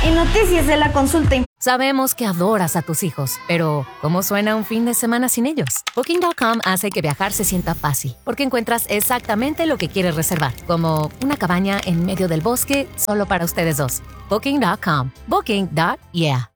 Y noticias de la consulta. Sabemos que adoras a tus hijos, pero ¿cómo suena un fin de semana sin ellos? Booking.com hace que viajar se sienta fácil, porque encuentras exactamente lo que quieres reservar, como una cabaña en medio del bosque solo para ustedes dos. Booking.com. Booking.yeah.